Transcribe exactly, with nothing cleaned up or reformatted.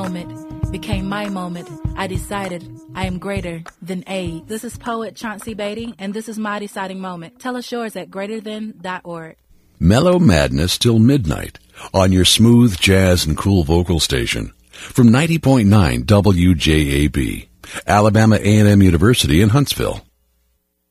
moment became my moment. I decided I am greater than AIDS. This is poet Chauncey Beatty, and this is my deciding moment. Tell us yours at greater than dot org. Mellow Madness till midnight on your smooth jazz and cool vocal station from ninety point nine W J A B, Alabama A and M University in Huntsville.